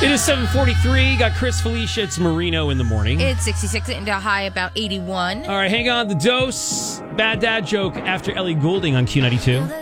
It is 7:43. Got Chris, Felicia. It's Marino in the morning. It's 66 and a high about 81. All right, hang on. The dose. Bad dad joke after Ellie Goulding on Q92.